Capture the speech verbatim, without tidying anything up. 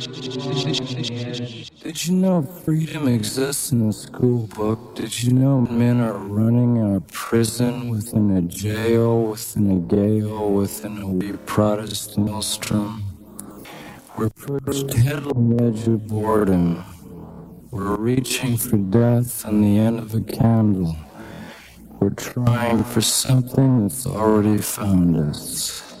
Did you know freedom exists in the school book? Did you know men are running a prison within a jail, within a gale, within a wee Protestant maelstrom? We're pushed headlong edge of boredom. We're reaching for death on the end of a candle. We're trying for something that's already found us.